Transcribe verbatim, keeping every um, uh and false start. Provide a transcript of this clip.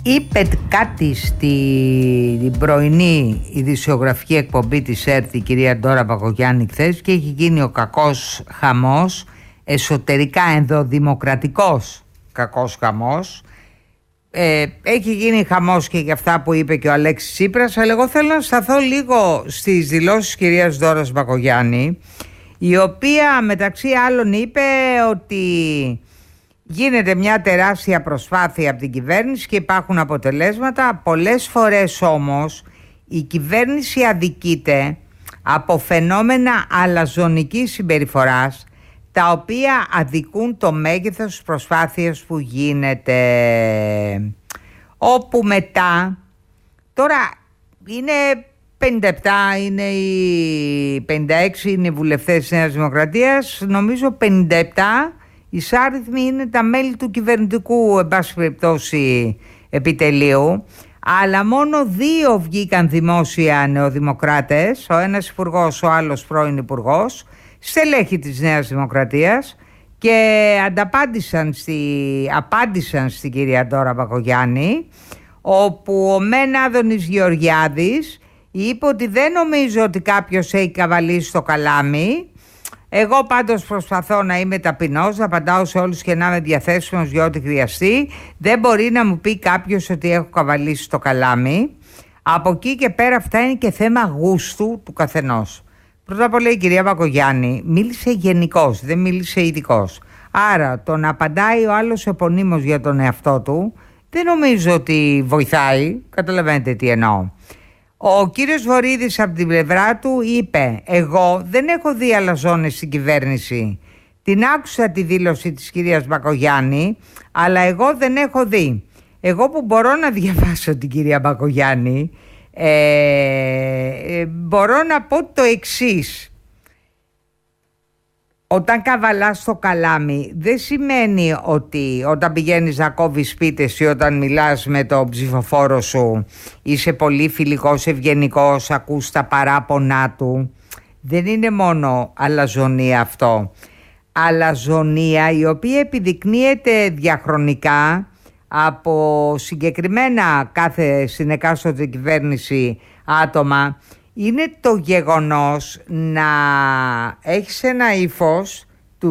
είπε κάτι στην πρωινή ειδησιογραφική εκπομπή της ΕΡΤ η κυρία Ντόρα Μπακογιάννη χθες και έχει γίνει ο κακός χαμός, εσωτερικά ενδοδημοκρατικός κακός χαμός. Ε, έχει γίνει χαμός και για αυτά που είπε και ο Αλέξης Τσίπρας, αλλά εγώ θέλω να σταθώ λίγο στις δηλώσεις της κυρίας Ντόρας Μπακογιάννη, η οποία μεταξύ άλλων είπε ότι γίνεται μια τεράστια προσπάθεια από την κυβέρνηση και υπάρχουν αποτελέσματα. Πολλές φορές όμως η κυβέρνηση αδικείται από φαινόμενα αλαζονικής συμπεριφοράς, τα οποία αδικούν το μέγεθος της προσπάθειας που γίνεται, όπου μετά, τώρα είναι πενήντα επτά, είναι οι πενήντα έξι είναι οι βουλευτές της Νέας Δημοκρατίας, νομίζω πενήντα επτά εισάριθμοι είναι τα μέλη του κυβερνητικού, εν πάση περιπτώσει, επιτελείου, αλλά μόνο δύο βγήκαν δημόσια νεοδημοκράτες, ο ένας υπουργός, ο άλλος πρώην υπουργός, στελέχη της Νέας Δημοκρατίας, και ανταπάντησαν στη, απάντησαν στην κυρία Ντόρα Μπακογιάννη, όπου ο μεν Άδωνης Γεωργιάδης είπε ότι δεν νομίζω ότι κάποιος έχει καβαλήσει το καλάμι. Εγώ πάντως προσπαθώ να είμαι ταπεινός, να απαντάω σε όλους και να είμαι διαθέσιμος για ό,τι χρειαστεί. Δεν μπορεί να μου πει κάποιος ότι έχω καβαλήσει το καλάμι. Από εκεί και πέρα αυτά είναι και θέμα γούστου του καθενός. Πρώτα απ' όλα η κυρία Μπακογιάννη μίλησε γενικώς, δεν μίλησε ειδικώς. Άρα το να απαντάει ο άλλος επωνύμως για τον εαυτό του δεν νομίζω ότι βοηθάει. Καταλαβαίνετε τι εννοώ. Ο κύριος Βορίδης από την πλευρά του είπε: εγώ δεν έχω δει αλαζόνες στην κυβέρνηση. Την άκουσα τη δήλωση της κυρίας Μπακογιάννη, αλλά εγώ δεν έχω δει. Εγώ που μπορώ να διαβάσω την κυρία Μπακογιάννη, ε, μπορώ να πω το εξής. Όταν καβαλάς το καλάμι δεν σημαίνει ότι όταν πηγαίνεις να κόβεις πίτες ή όταν μιλάς με τον ψηφοφόρο σου είσαι πολύ φιλικός, ευγενικός, ακούς τα παράπονά του. Δεν είναι μόνο αλαζονία αυτό. Αλαζονία η οποία επιδεικνύεται διαχρονικά από συγκεκριμένα κάθε συνεκάστοτε κυβέρνηση άτομα, είναι το γεγονός να έχεις ένα ύφος